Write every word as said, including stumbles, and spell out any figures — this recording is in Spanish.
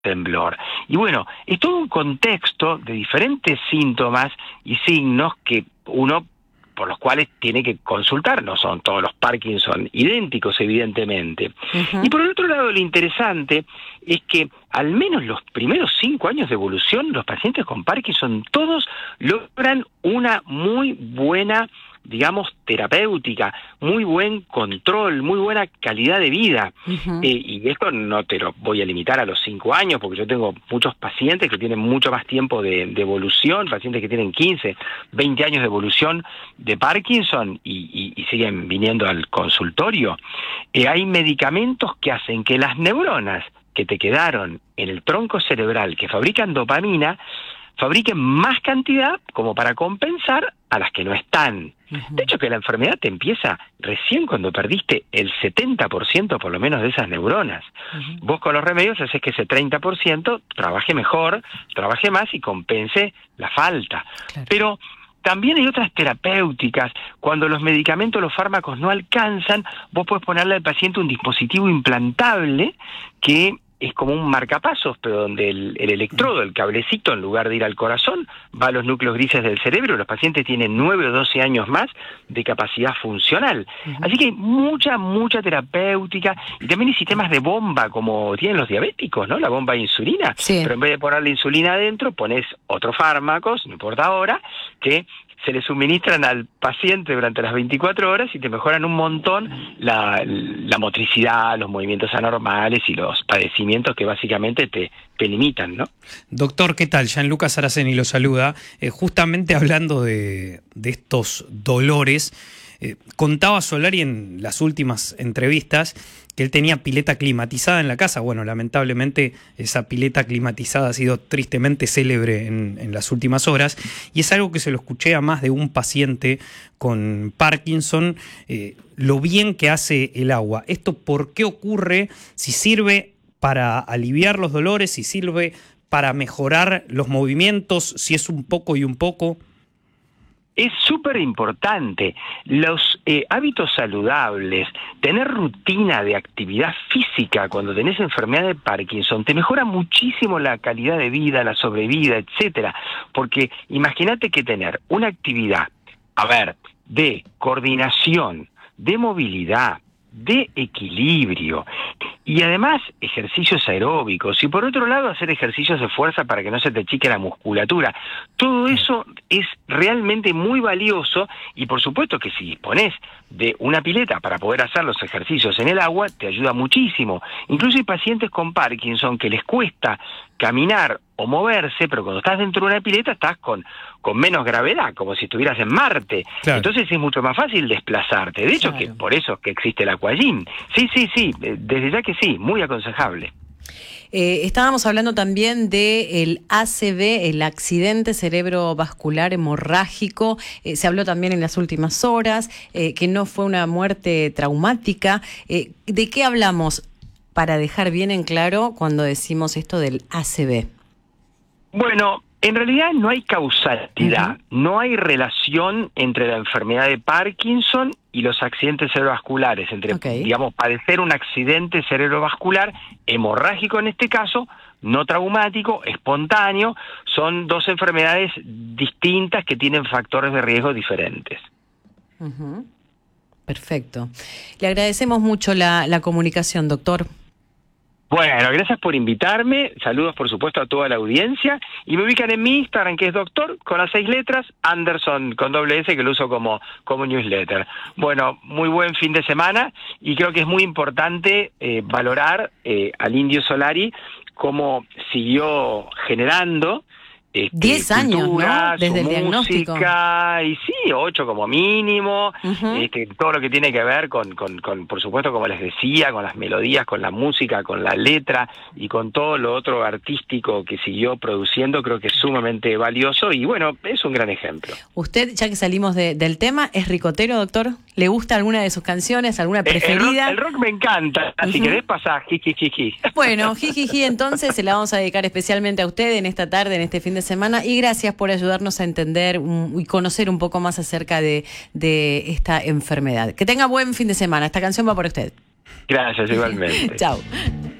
temblor. Y bueno, es todo un contexto de diferentes síntomas y signos que uno, por los cuales tiene que consultar. No son todos los Parkinson idénticos, evidentemente. Uh-huh. Y por el otro lado, lo interesante es que al menos los primeros cinco años de evolución, los pacientes con Parkinson todos logran una muy buena, digamos, terapéutica, muy buen control, muy buena calidad de vida. Uh-huh. Eh, y esto no te lo voy a limitar a los cinco años, porque yo tengo muchos pacientes que tienen mucho más tiempo de, de evolución, pacientes que tienen quince, veinte años de evolución de Parkinson y, y, y siguen viniendo al consultorio. Eh, hay medicamentos que hacen que las neuronas que te quedaron en el tronco cerebral que fabrican dopamina, fabriquen más cantidad como para compensar a las que no están. Uh-huh. De hecho, que la enfermedad te empieza recién cuando perdiste el setenta por ciento por lo menos de esas neuronas. Uh-huh. Vos con los remedios haces que ese treinta por ciento trabaje mejor, trabaje más y compense la falta. Claro. Pero también hay otras terapéuticas. Cuando los medicamentos, los fármacos no alcanzan, vos podés ponerle al paciente un dispositivo implantable que es como un marcapasos, pero donde el, el electrodo, el cablecito, en lugar de ir al corazón, va a los núcleos grises del cerebro. Los pacientes tienen nueve o doce años más de capacidad funcional. Uh-huh. Así que hay mucha, mucha terapéutica, y también hay sistemas de bomba, como tienen los diabéticos, ¿no? La bomba de insulina. Sí. Pero en vez de ponerle insulina adentro, pones otros fármacos, no importa ahora, que se le suministran al paciente durante las veinticuatro horas y te mejoran un montón la, la motricidad, los movimientos anormales y los padecimientos que básicamente te, te limitan, ¿no? Doctor, ¿qué tal? Gianluca Saraceni lo saluda. Eh, justamente hablando de, de estos dolores, eh, contaba Solari en las últimas entrevistas que él tenía pileta climatizada en la casa. Bueno, lamentablemente esa pileta climatizada ha sido tristemente célebre en, en las últimas horas, y es algo que se lo escuché a más de un paciente con Parkinson, eh, lo bien que hace el agua. ¿Esto por qué ocurre? Si sirve para aliviar los dolores, si sirve para mejorar los movimientos, si es un poco y un poco. Es súper importante. Los eh, hábitos saludables, tener rutina de actividad física cuando tenés enfermedad de Parkinson, te mejora muchísimo la calidad de vida, la sobrevida, etcétera. Porque imagínate que tener una actividad, a ver, de coordinación, de movilidad, de equilibrio, y además ejercicios aeróbicos, y por otro lado hacer ejercicios de fuerza para que no se te achique la musculatura. Todo eso es realmente muy valioso, y por supuesto que si disponés de una pileta para poder hacer los ejercicios en el agua, te ayuda muchísimo. Incluso hay pacientes con Parkinson que les cuesta caminar o moverse, pero cuando estás dentro de una pileta estás con, con menos gravedad, como si estuvieras en Marte. Claro. Entonces es mucho más fácil desplazarte. De hecho, claro, que por eso es que existe el aquagym. Sí, sí, sí, desde ya que sí, muy aconsejable. Eh, estábamos hablando también del A C V, el accidente cerebrovascular hemorrágico. Eh, se habló también en las últimas horas, eh, que no fue una muerte traumática. Eh, ¿De qué hablamos para dejar bien en claro cuando decimos esto del A C V? Bueno, en realidad no hay causalidad, uh-huh. no hay relación entre la enfermedad de Parkinson y los accidentes cerebrovasculares, entre, okay. digamos, padecer un accidente cerebrovascular hemorrágico en este caso, no traumático, espontáneo, son dos enfermedades distintas que tienen factores de riesgo diferentes. Uh-huh. Perfecto. Le agradecemos mucho la, la comunicación, doctor. Bueno, gracias por invitarme, saludos por supuesto a toda la audiencia, y me ubican en mi Instagram, que es doctor, con las seis letras, Anderson, con doble S, que lo uso como, como newsletter. Bueno, muy buen fin de semana, y creo que es muy importante eh, valorar eh, al Indio Solari cómo siguió generando Este, Diez años, cultura, ¿no? Desde el diagnóstico. Música, y sí, ocho como mínimo, uh-huh. este, todo lo que tiene que ver con, con, con, por supuesto, como les decía, con las melodías, con la música, con la letra y con todo lo otro artístico que siguió produciendo, creo que es sumamente valioso y bueno, es un gran ejemplo. Usted, ya que salimos de, del tema, ¿es ricotero, doctor? ¿Le gusta alguna de sus canciones, alguna preferida? El rock, el rock me encanta, así uh-huh. que querés pasar, jijijiji. Bueno, jijiji, entonces se la vamos a dedicar especialmente a usted en esta tarde, en este fin de semana, y gracias por ayudarnos a entender um, y conocer un poco más acerca de, de esta enfermedad. Que tenga buen fin de semana. Esta canción va por usted. Gracias, igualmente. Chao.